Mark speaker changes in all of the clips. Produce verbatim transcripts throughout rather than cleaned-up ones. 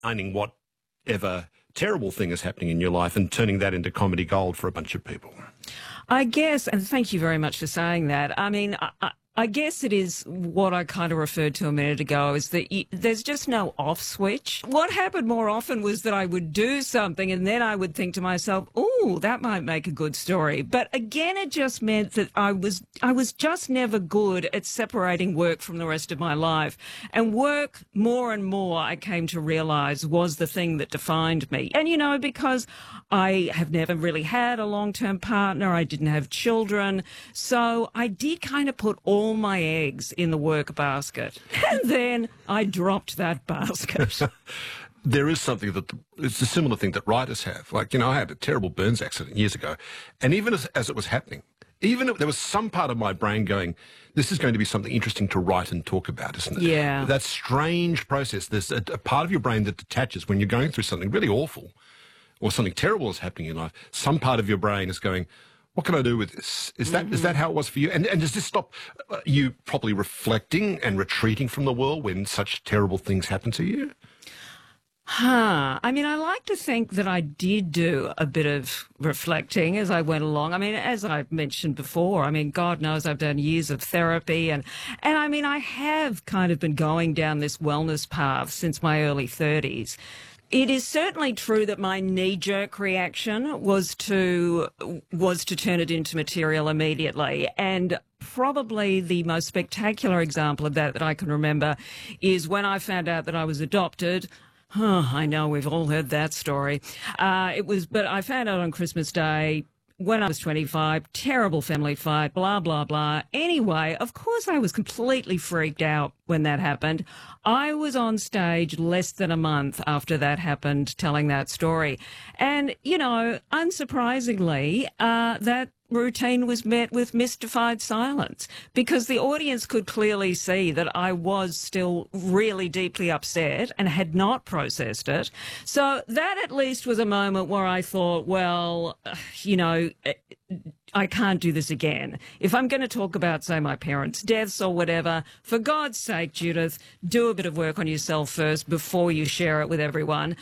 Speaker 1: finding whatever terrible thing is happening in your life and turning that into comedy gold for a bunch of people.
Speaker 2: I guess, and thank you very much for saying that. I mean, I, I, I guess it is what I kind of referred to a minute ago, is that you, there's just no off switch. What happened more often was that I would do something and then I would think to myself, oh, that might make a good story. But again, it just meant that I was I was just never good at separating work from the rest of my life. And work, more and more, I came to realize, was the thing that defined me. And, you know, because I have never really had a long-term partner, I didn't have children, so I did kind of put all all my eggs in the work basket. And then I dropped that basket.
Speaker 1: There is something that, the, it's a similar thing that writers have. Like, you know, I had a terrible burns accident years ago, and even as, as it was happening, even if there was some part of my brain going, this is going to be something interesting to write and talk about, isn't it?
Speaker 2: Yeah.
Speaker 1: That strange process. There's a, a part of your brain that detaches when you're going through something really awful or something terrible is happening in life. Some part of your brain is going, what can I do with this? Is that mm-hmm. is that how it was for you? And and does this stop uh, you properly reflecting and retreating from the world when such terrible things happen to you?
Speaker 2: Huh. I mean, I like to think that I did do a bit of reflecting as I went along. I mean, as I mentioned before, I mean, God knows I've done years of therapy. And, and I mean, I have kind of been going down this wellness path since my early thirties. It is certainly true that my knee-jerk reaction was to was to turn it into material immediately. And probably the most spectacular example of that that I can remember is when I found out that I was adopted. Oh, I know, we've all heard that story. Uh, it was, but I found out on Christmas Day when I was twenty-five, terrible family fight, blah, blah, blah. Anyway, of course I was completely freaked out when that happened. I was on stage less than a month after that happened telling that story. And, you know, unsurprisingly, uh, that routine was met with mystified silence because the audience could clearly see that I was still really deeply upset and had not processed it. So that at least was a moment where I thought, well, you know, I can't do this again. If I'm going to talk about, say, my parents' deaths or whatever, for God's sake, Judith, do a bit of work on yourself first before you share it with everyone.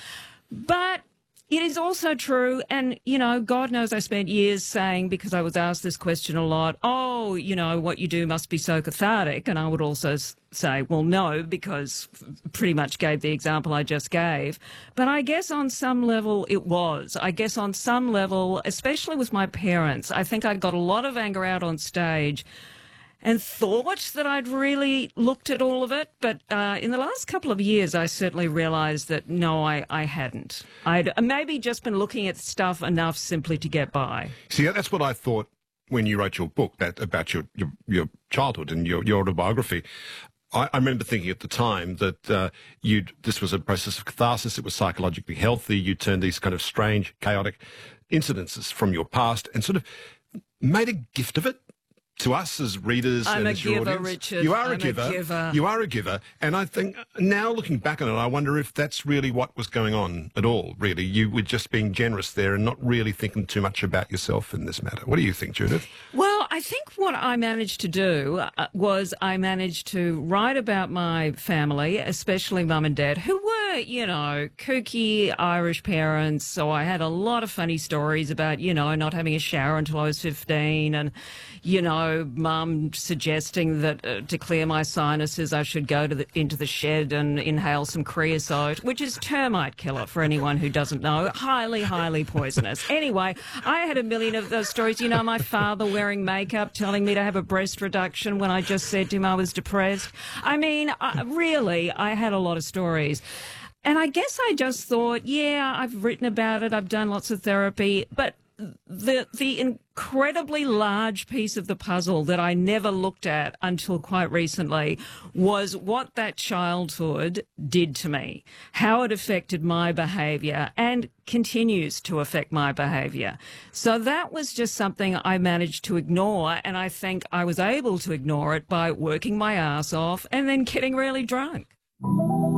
Speaker 2: But it is also true, and, you know, God knows I spent years saying, because I was asked this question a lot, oh, you know, what you do must be so cathartic. And I would also say, well, no, because pretty much gave the example I just gave. But I guess on some level it was. I guess on some level, especially with my parents, I think I got a lot of anger out on stage and thought that I'd really looked at all of it. But uh, in the last couple of years, I certainly realised that, no, I, I hadn't. I'd maybe just been looking at stuff enough simply to get by.
Speaker 1: See, that's what I thought when you wrote your book that about your, your, your childhood and your, your autobiography. I, I remember thinking at the time that uh, you'd, this was a process of catharsis. It was psychologically healthy. You turned these kind of strange, chaotic incidences from your past and sort of made a gift of it to us as readers
Speaker 2: I'm
Speaker 1: and
Speaker 2: a
Speaker 1: as your
Speaker 2: giver,
Speaker 1: audience.
Speaker 2: Richard.
Speaker 1: You are
Speaker 2: I'm
Speaker 1: a giver.
Speaker 2: a giver.
Speaker 1: You are a giver. And I think now looking back on it, I wonder if that's really what was going on at all, really. You were just being generous there and not really thinking too much about yourself in this matter. What do you think, Judith?
Speaker 2: Well, I think what I managed to do uh, was I managed to write about my family, especially mum and dad, who were, you know, kooky Irish parents. So I had a lot of funny stories about, you know, not having a shower until I was fifteen and, you know, mum suggesting that uh, to clear my sinuses I should go to the, into the shed and inhale some creosote, which is termite killer for anyone who doesn't know. Highly, highly poisonous. Anyway, I had a million of those stories. You know, my father wearing makeup telling me to have a breast reduction when I just said to him I was depressed. I mean, I, really, I had a lot of stories. And I guess I just thought, yeah, I've written about it, I've done lots of therapy, but the the incredibly large piece of the puzzle that I never looked at until quite recently was what that childhood did to me, how it affected my behaviour and continues to affect my behaviour. So that was just something I managed to ignore, and I think I was able to ignore it by working my ass off and then getting really drunk.